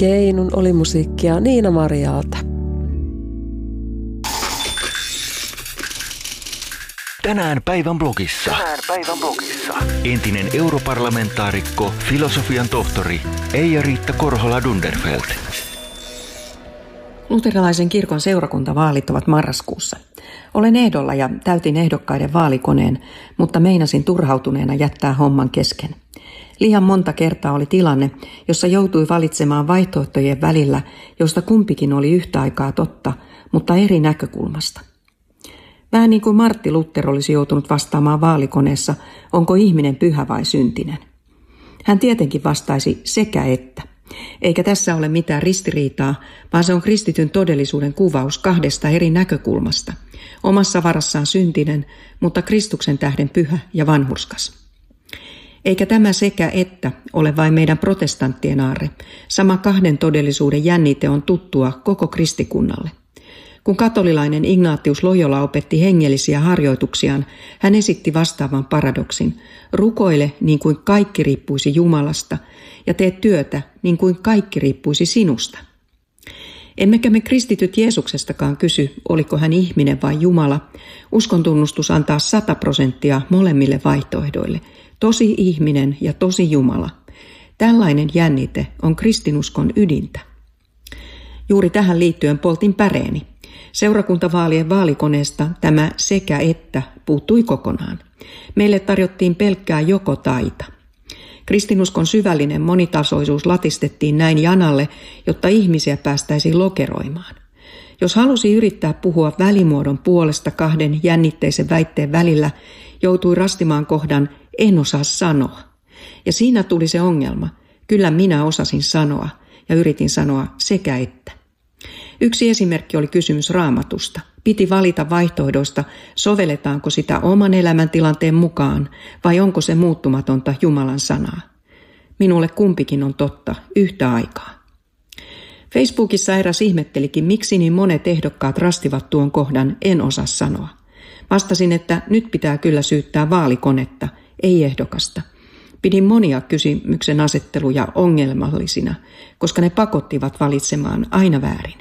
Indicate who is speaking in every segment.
Speaker 1: Keinun oli musiikkia Niina Marialta.
Speaker 2: Tänään päivän blogissa. Entinen europarlamentaarikko, filosofian tohtori Eija-Riitta Korhola-Dunderfeld.
Speaker 3: Luterilaisen kirkon seurakuntavaalit ovat marraskuussa. Olen ehdolla ja täytin ehdokkaiden vaalikoneen, mutta meinasin turhautuneena jättää homman kesken. Liian monta kertaa oli tilanne, jossa joutui valitsemaan vaihtoehtojen välillä, josta kumpikin oli yhtä aikaa totta, mutta eri näkökulmasta. Vähän niin kuin Martti Luther olisi joutunut vastaamaan vaalikoneessa, onko ihminen pyhä vai syntinen. Hän tietenkin vastaisi sekä että. Eikä tässä ole mitään ristiriitaa, vaan se on kristityn todellisuuden kuvaus kahdesta eri näkökulmasta. Omassa varassaan syntinen, mutta Kristuksen tähden pyhä ja vanhurskas. Eikä tämä sekä että ole vain meidän protestanttien aarre. Sama kahden todellisuuden jännite on tuttua koko kristikunnalle. Kun katolilainen Ignatius Loyola opetti hengellisiä harjoituksiaan, hän esitti vastaavan paradoksin. Rukoile niin kuin kaikki riippuisi Jumalasta ja tee työtä niin kuin kaikki riippuisi sinusta. Emmekä me kristityt Jeesuksestakaan kysy, oliko hän ihminen vai Jumala. Uskontunnustus antaa 100% molemmille vaihtoehdoille. Tosi ihminen ja tosi Jumala. Tällainen jännite on kristinuskon ydintä. Juuri tähän liittyen poltin päreeni. Seurakuntavaalien vaalikoneesta tämä sekä että puuttui kokonaan. Meille tarjottiin pelkkää joko taita. Kristinuskon syvällinen monitasoisuus latistettiin näin janalle, jotta ihmisiä päästäisiin lokeroimaan. Jos halusi yrittää puhua välimuodon puolesta kahden jännitteisen väitteen välillä, joutui rastimaan kohdan en osaa sanoa. Ja siinä tuli se ongelma. Kyllä minä osasin sanoa ja yritin sanoa sekä että. Yksi esimerkki oli kysymys Raamatusta. Piti valita vaihtoehdoista, sovelletaanko sitä oman elämäntilanteen mukaan vai onko se muuttumatonta Jumalan sanaa. Minulle kumpikin on totta yhtä aikaa. Facebookissa eräs ihmettelikin, miksi niin monet ehdokkaat rastivat tuon kohdan en osaa sanoa. Vastasin, että nyt pitää kyllä syyttää vaalikonetta, ei ehdokasta. Pidin monia kysymyksen asetteluja ongelmallisina, koska ne pakottivat valitsemaan aina väärin.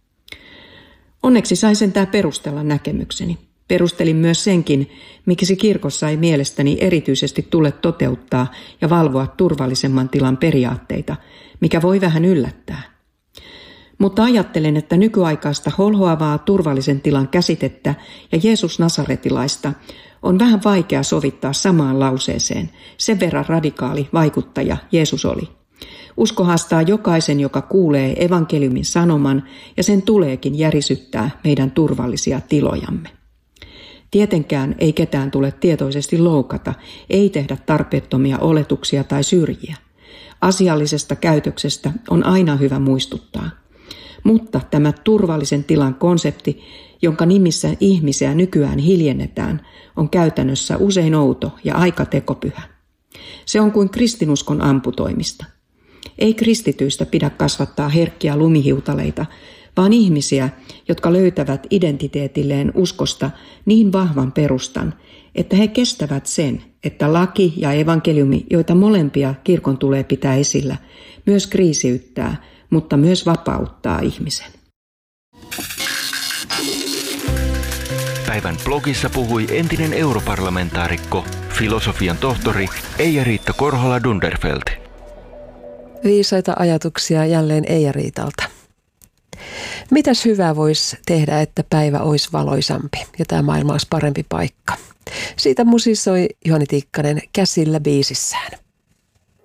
Speaker 3: Onneksi sain sentään perustella näkemykseni. Perustelin myös senkin, miksi kirkossa ei mielestäni erityisesti tule toteuttaa ja valvoa turvallisemman tilan periaatteita, mikä voi vähän yllättää. Mutta ajattelen, että nykyaikaista holhoavaa turvallisen tilan käsitettä ja Jeesus Nasaretilaista on vähän vaikea sovittaa samaan lauseeseen. Sen verran radikaali vaikuttaja Jeesus oli. Usko haastaa jokaisen, joka kuulee evankeliumin sanoman, ja sen tuleekin järisyttää meidän turvallisia tilojamme. Tietenkään ei ketään tule tietoisesti loukata, ei tehdä tarpeettomia oletuksia tai syrjiä. Asiallisesta käytöksestä on aina hyvä muistuttaa. Mutta tämä turvallisen tilan konsepti, jonka nimissä ihmisiä nykyään hiljennetään, on käytännössä usein outo ja aika tekopyhä. Se on kuin kristinuskon amputoimista. Ei kristityistä pidä kasvattaa herkkiä lumihiutaleita, vaan ihmisiä, jotka löytävät identiteetilleen uskosta niin vahvan perustan, että he kestävät sen, että laki ja evankeliumi, joita molempia kirkon tulee pitää esillä, myös kriisiyttää, mutta myös vapauttaa ihmisen.
Speaker 2: Päivän blogissa puhui entinen europarlamentaarikko, filosofian tohtori Eija-Riitta Korhola-Dunderfeld.
Speaker 1: Viisaita ajatuksia jälleen Eija-Riitalta. Mitäs hyvää voisi tehdä, että päivä olisi valoisampi ja tämä maailma olisi parempi paikka? Siitä musisoi Juhani Tikkanen Käsillä biisissään.